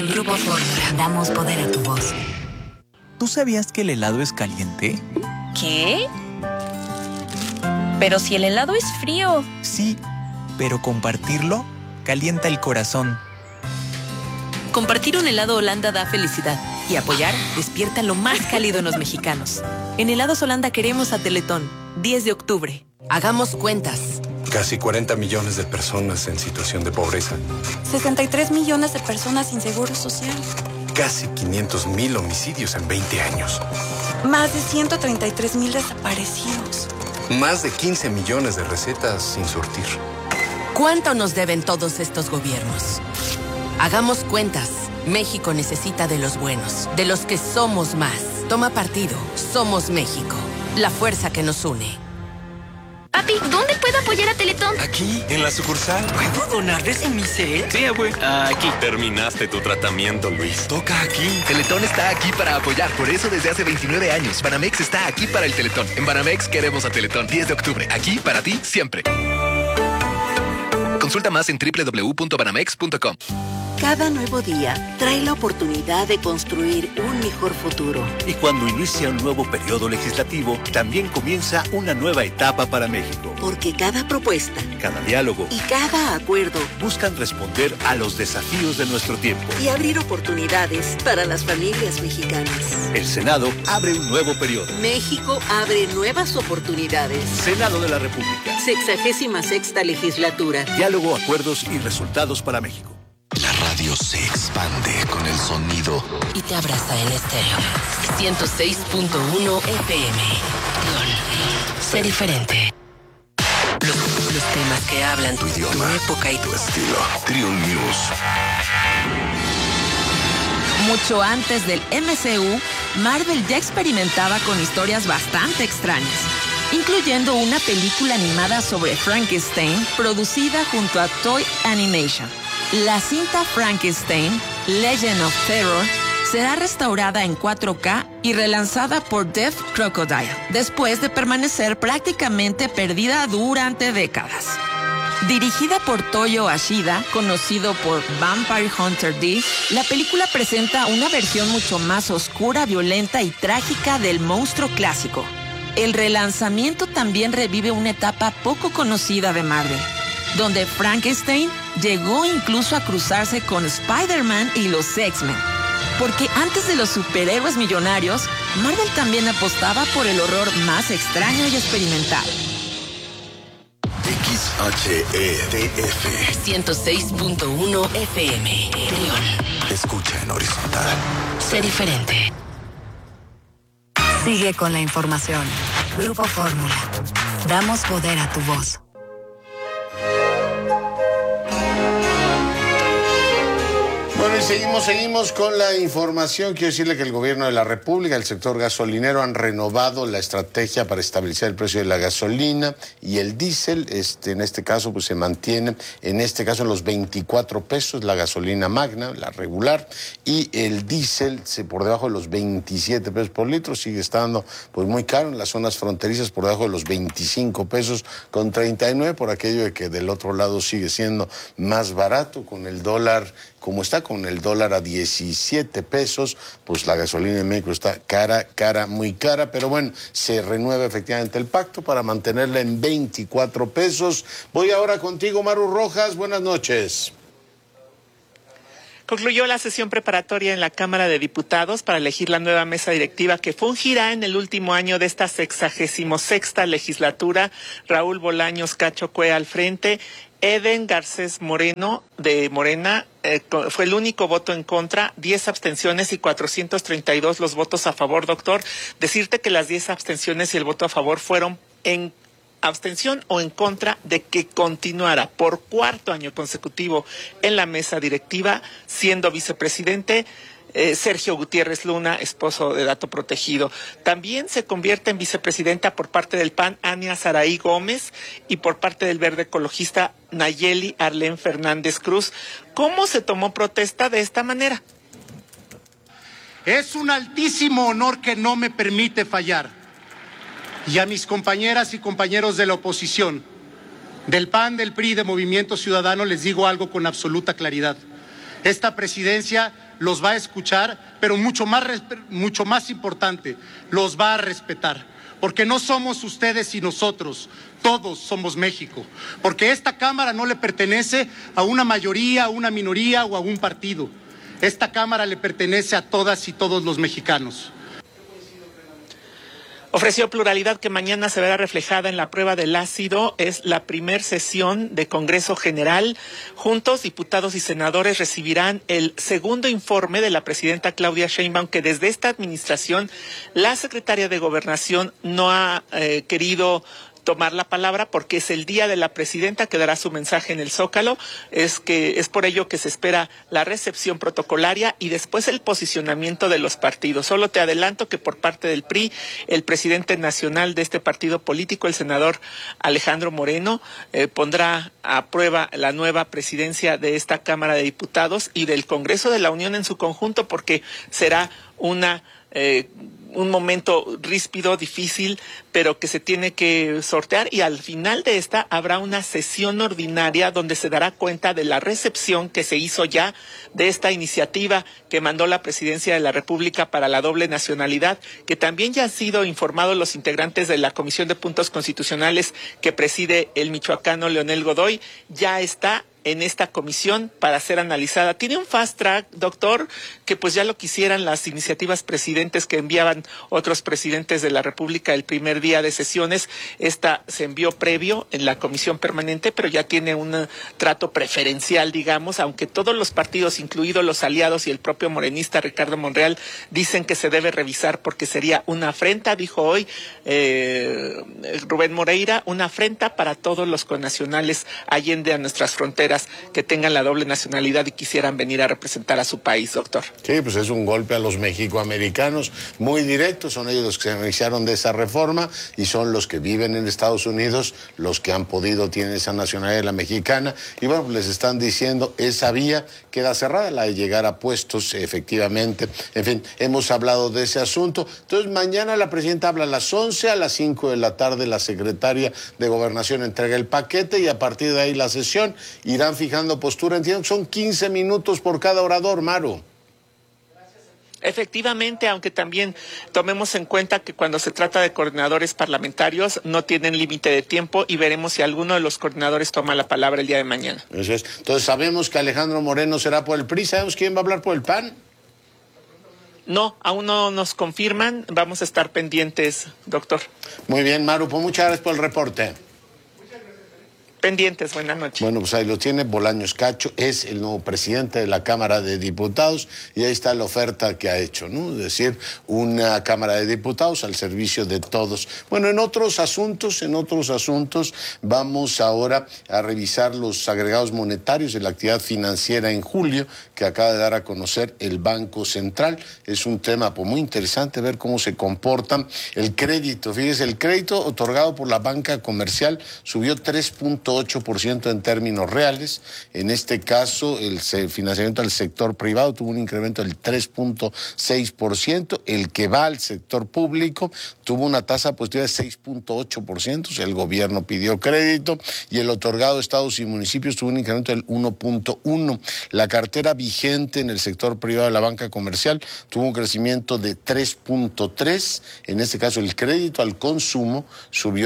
Grupo Fórmula. Damos poder a tu voz. ¿Tú sabías que el helado es caliente? ¿Qué? Pero si el helado es frío. Sí, pero compartirlo calienta el corazón. Compartir un helado Holanda da felicidad y apoyar despierta lo más cálido en los mexicanos. En Helados Holanda queremos a Teletón, 10 de octubre. Hagamos cuentas. Casi 40 millones de personas en situación de pobreza. 63 millones de personas sin seguro social. Casi 500,000 homicidios en 20 años. Más de 133,000 desaparecidos. Más de 15 millones de recetas sin surtir. ¿Cuánto nos deben todos estos gobiernos? Hagamos cuentas. México necesita de los buenos, de los que somos más. Toma partido. Somos México. La fuerza que nos une. Papi, ¿dónde puedo apoyar a Teletón? Aquí, en la sucursal. ¿Puedo donar desde mi set? Sí, güey. Aquí. Terminaste tu tratamiento, Luis. Toca aquí. Teletón está aquí para apoyar. Por eso desde hace 29 años. Banamex está aquí para el Teletón. En Banamex queremos a Teletón. 10 de octubre. Aquí para ti siempre. Consulta más en www.banamex.com. Cada nuevo día trae la oportunidad de construir un mejor futuro. Y cuando inicia un nuevo periodo legislativo, también comienza una nueva etapa para México. Porque cada propuesta, cada diálogo y cada acuerdo buscan responder a los desafíos de nuestro tiempo y abrir oportunidades para las familias mexicanas. El Senado abre un nuevo periodo. México abre nuevas oportunidades. Senado de la República. 66ª legislatura. Diálogo, acuerdos y resultados para México. La radio se expande con el sonido y te abraza en estéreo. 106.1 FM. Sé diferente. Los temas que hablan tu idioma, tu época y tu estilo. Triun News. Mucho antes del MCU, Marvel ya experimentaba con historias bastante extrañas, incluyendo una película animada sobre Frankenstein producida junto a Toy Animation. La cinta Frankenstein, Legend of Terror, será restaurada en 4K y relanzada por Deaf Crocodile, después de permanecer prácticamente perdida durante décadas. Dirigida por Toyo Ashida, conocido por Vampire Hunter D, la película presenta una versión mucho más oscura, violenta y trágica del monstruo clásico. El relanzamiento también revive una etapa poco conocida de Marvel, donde Frankenstein llegó incluso a cruzarse con Spider-Man y los X-Men. Porque antes de los superhéroes millonarios, Marvel también apostaba por el horror más extraño y experimental. XHEDF 106.1 FM. León. Escucha en horizontal. Sé diferente. Sigue con la información. Grupo Fórmula. Damos poder a tu voz. Bueno, y seguimos con la información. Quiero decirle que el gobierno de la República, el sector gasolinero, han renovado la estrategia para estabilizar el precio de la gasolina y el diésel. En este caso, pues se mantiene, en este caso, en los 24 pesos, la gasolina magna, la regular, y el diésel por debajo de los 27 pesos por litro. Sigue estando pues muy caro en las zonas fronterizas, por debajo de los 25 pesos con 39, por aquello de que del otro lado sigue siendo más barato con el dólar. Como está con el dólar a 17 pesos, pues la gasolina en México está cara, muy cara. Pero bueno, se renueva efectivamente el pacto para mantenerla en 24 pesos. Voy ahora contigo, Maru Rojas. Buenas noches. Concluyó la sesión preparatoria en la Cámara de Diputados para elegir la nueva mesa directiva que fungirá en el último año de esta 66ª legislatura. Raúl Bolaños Cacho Cue al frente. Eden Garcés Moreno, de Morena, fue el único voto en contra, 10 abstenciones y 432 los votos a favor, doctor. Decirte que las 10 abstenciones y el voto a favor fueron en abstención o en contra de que continuara por cuarto año consecutivo en la mesa directiva, siendo vicepresidente Sergio Gutiérrez Luna, esposo de dato protegido. También se convierte en vicepresidenta por parte del PAN Ania Saraí Gómez y por parte del Verde Ecologista Nayeli Arlén Fernández Cruz. ¿Cómo se tomó protesta de esta manera? Es un altísimo honor que no me permite fallar. Y a mis compañeras y compañeros de la oposición, del PAN, del PRI, de Movimiento Ciudadano, les digo algo con absoluta claridad. Esta presidencia los va a escuchar, pero mucho más importante, los va a respetar. Porque no somos ustedes y nosotros, todos somos México. Porque esta Cámara no le pertenece a una mayoría, a una minoría o a un partido. Esta Cámara le pertenece a todas y todos los mexicanos. Ofreció pluralidad que mañana se verá reflejada en la prueba del ácido. Es la primer sesión de Congreso General. Juntos, diputados y senadores recibirán el segundo informe de la presidenta Claudia Sheinbaum, que desde esta administración la secretaria de Gobernación no ha querido tomar la palabra porque es el día de la presidenta que dará su mensaje en el Zócalo. Es por ello que se espera la recepción protocolaria y después el posicionamiento de los partidos. Solo te adelanto que por parte del PRI, el presidente nacional de este partido político, el senador Alejandro Moreno, pondrá a prueba la nueva presidencia de esta Cámara de Diputados y del Congreso de la Unión en su conjunto, porque será un momento ríspido, difícil, pero que se tiene que sortear, y al final de esta habrá una sesión ordinaria donde se dará cuenta de la recepción que se hizo ya de esta iniciativa que mandó la Presidencia de la República para la doble nacionalidad, que también ya han sido informados los integrantes de la Comisión de Puntos Constitucionales que preside el michoacano Leonel Godoy. Ya está en esta comisión para ser analizada. Tiene un fast track, doctor, que pues ya lo quisieran las iniciativas presidentes que enviaban otros presidentes de la República el primer día de sesiones. Esta se envió previo en la comisión permanente, pero ya tiene un trato preferencial, digamos, aunque todos los partidos, incluidos los aliados y el propio morenista Ricardo Monreal, dicen que se debe revisar porque sería una afrenta, dijo hoy Rubén Moreira, una afrenta para todos los connacionales allende a nuestras fronteras que tengan la doble nacionalidad y quisieran venir a representar a su país, doctor. Sí, pues es un golpe a los mexicoamericanos muy directo. Son ellos los que se beneficiaron de esa reforma y son los que viven en Estados Unidos, los que han podido, tienen esa nacionalidad, la mexicana, y bueno, pues les están diciendo, esa vía queda cerrada, la de llegar a puestos, efectivamente. En fin, hemos hablado de ese asunto. Entonces, mañana la presidenta habla a las 11, a las 5 de la tarde la secretaria de Gobernación entrega el paquete y a partir de ahí la sesión irán fijando postura. Entiendo que son 15 minutos por cada orador, Maru. Efectivamente, aunque también tomemos en cuenta que cuando se trata de coordinadores parlamentarios no tienen límite de tiempo y veremos si alguno de los coordinadores toma la palabra el día de mañana. Eso es. Entonces sabemos que Alejandro Moreno será por el PRI. ¿Sabemos quién va a hablar por el PAN? No, aún no nos confirman. Vamos a estar pendientes, doctor. Muy bien, Maru, pues muchas gracias por el reporte. Pendientes, buenas noches. Bueno, pues ahí lo tiene, Bolaños Cacho es el nuevo presidente de la Cámara de Diputados y ahí está la oferta que ha hecho, ¿no? Es decir, una Cámara de Diputados al servicio de todos. Bueno, en otros asuntos vamos ahora a revisar los agregados monetarios de la actividad financiera en julio que acaba de dar a conocer el Banco Central. Es un tema pues, muy interesante ver cómo se comportan. El crédito, fíjese, el crédito otorgado por la banca comercial subió 3.8% en términos reales. En este caso, el financiamiento al sector privado tuvo un incremento del 3.6%. El que va al sector público tuvo una tasa positiva de 6.8%. O sea, el gobierno pidió crédito y el otorgado a estados y municipios tuvo un incremento del 1.1%. La cartera vigente en el sector privado de la banca comercial tuvo un crecimiento de 3.3%. En este caso, el crédito al consumo subió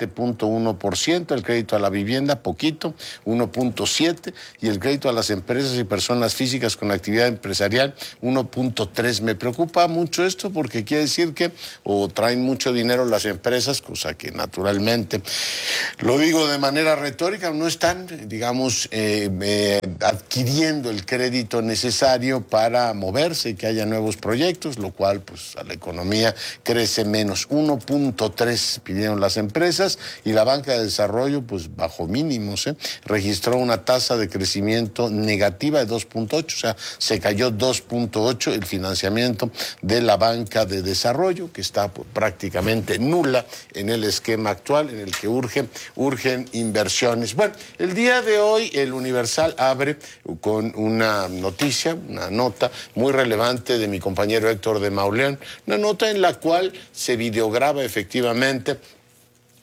7.1%. El crédito a la vivienda, poquito, 1.7%, y el crédito a las empresas y personas físicas con actividad empresarial, 1.3%. Me preocupa mucho esto porque quiere decir que o traen mucho dinero las empresas, cosa que naturalmente, lo digo de manera retórica, no están, digamos, adquiriendo el crédito necesario para moverse y que haya nuevos proyectos, lo cual, pues, a la economía crece menos. 1.3% pidieron las empresas y la banca de desarrollo, pues, bajo mínimos, registró una tasa de crecimiento negativa de 2.8%, o sea, se cayó 2.8% el financiamiento de la banca de desarrollo, que está pues, prácticamente nula en el esquema actual, en el que urgen inversiones. Bueno, el día de hoy el Universal abre con una noticia, una nota muy relevante de mi compañero Héctor de Mauleón, una nota en la cual se videograba efectivamente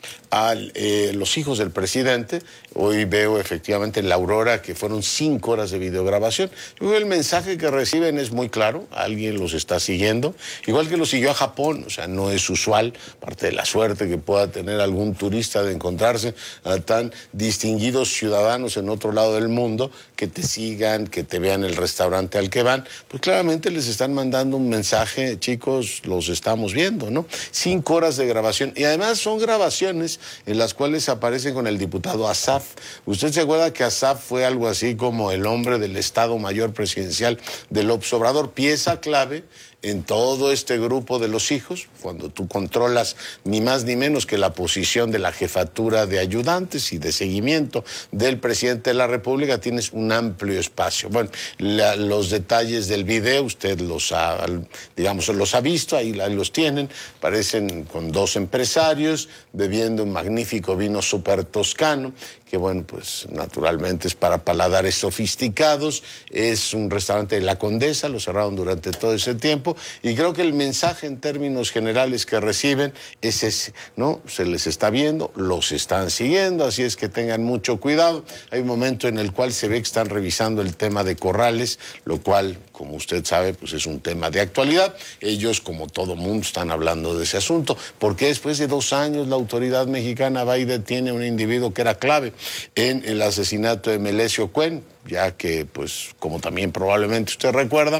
a los hijos del presidente. Hoy veo efectivamente en la Aurora que fueron 5 horas de videograbación. Yo creo que el mensaje que reciben es muy claro, alguien los está siguiendo, igual que lo siguió a Japón, o sea, no es usual, parte de la suerte que pueda tener algún turista de encontrarse a tan distinguidos ciudadanos en otro lado del mundo, que te sigan, que te vean el restaurante al que van, pues claramente les están mandando un mensaje, chicos, los estamos viendo, ¿no? 5 horas de grabación, y además son grabaciones en las cuales aparecen con el diputado Asaf. ¿Usted se acuerda que Asaf fue algo así como el hombre del Estado Mayor Presidencial de López Obrador? Pieza clave en todo este grupo de los hijos, cuando tú controlas ni más ni menos que la posición de la jefatura de ayudantes y de seguimiento del presidente de la República, tienes un amplio espacio. Bueno, los detalles del video usted los ha visto, ahí los tienen, parecen con 2 empresarios bebiendo un magnífico vino súper toscano, que bueno, pues naturalmente es para paladares sofisticados, es un restaurante de La Condesa, lo cerraron durante todo ese tiempo, y creo que el mensaje en términos generales que reciben es ese, ¿no? Se les está viendo, los están siguiendo, así es que tengan mucho cuidado. Hay un momento en el cual se ve que están revisando el tema de Corrales, lo cual, como usted sabe, pues es un tema de actualidad. Ellos, como todo mundo, están hablando de ese asunto, porque después de 2 años la autoridad mexicana va y detiene a un individuo que era clave en el asesinato de Melesio Cuen, ya que, pues, como también probablemente usted recuerda,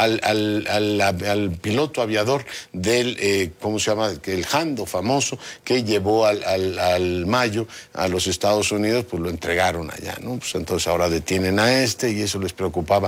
al piloto aviador del, ¿cómo se llama?, el Jando famoso, que llevó al Mayo a los Estados Unidos, pues lo entregaron allá, ¿no? Pues entonces ahora detienen a y eso les preocupaba.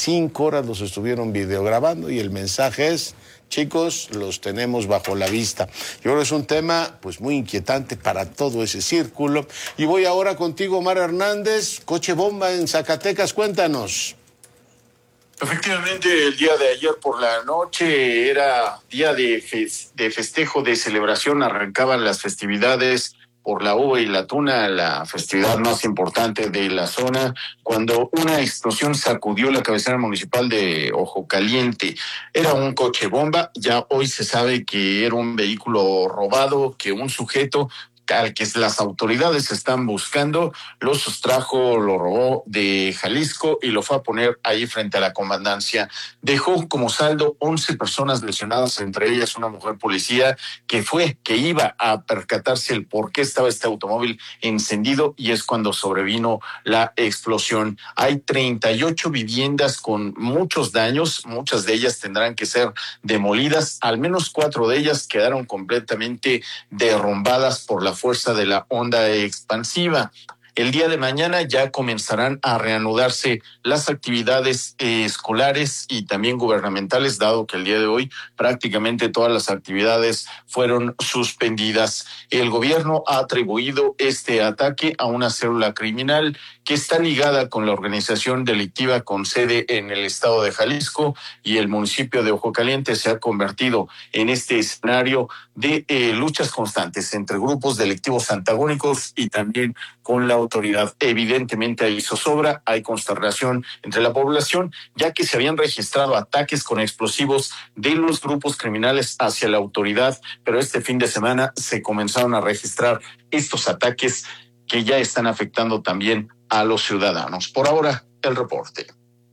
5 horas los estuvieron videograbando y el mensaje es: chicos, los tenemos bajo la vista. Yo creo que es un tema pues muy inquietante para todo ese círculo. Y voy ahora contigo, Omar Hernández, coche bomba en Zacatecas, cuéntanos. Efectivamente, el día de ayer por la noche era día de festejo, de celebración, arrancaban las festividades por la uva y la tuna, la festividad más importante de la zona, cuando una explosión sacudió la cabecera municipal de Ojo Caliente. Era un coche bomba, ya hoy se sabe que era un vehículo robado, que un sujeto al que las autoridades están buscando lo sustrajo, lo robó de Jalisco y lo fue a poner ahí frente a la comandancia. Dejó como saldo 11 personas lesionadas, entre ellas una mujer policía que iba a percatarse el por qué estaba este automóvil encendido, y es cuando sobrevino la explosión. Hay 38 viviendas con muchos daños, muchas de ellas tendrán que ser demolidas, al menos 4 de ellas quedaron completamente derrumbadas por la fuerza de la onda expansiva. El día de mañana ya comenzarán a reanudarse las actividades escolares y también gubernamentales, dado que el día de hoy prácticamente todas las actividades fueron suspendidas. El gobierno ha atribuido este ataque a una célula criminal que está ligada con la organización delictiva con sede en el estado de Jalisco, y el municipio de Ojo Caliente se ha convertido en este escenario de luchas constantes entre grupos delictivos antagónicos y también con la autoridad. Evidentemente hay zozobra, hay consternación entre la población, ya que se habían registrado ataques con explosivos de los grupos criminales hacia la autoridad, pero este fin de semana se comenzaron a registrar estos ataques que ya están afectando también a los ciudadanos. Por ahora, el reporte.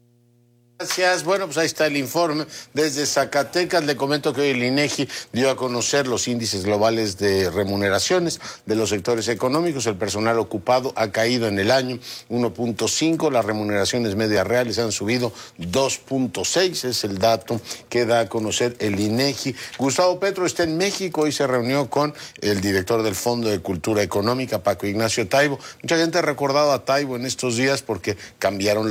Gracias. Bueno, pues ahí está el informe desde Zacatecas. Le comento que hoy el INEGI dio a conocer los índices globales de remuneraciones de los sectores económicos. El personal ocupado ha caído en el año 1.5, las remuneraciones medias reales han subido 2.6, es el dato que da a conocer el INEGI. Gustavo Petro está en México y se reunió con el director del Fondo de Cultura Económica, Paco Ignacio Taibo. Mucha gente ha recordado a Taibo en estos días porque cambiaron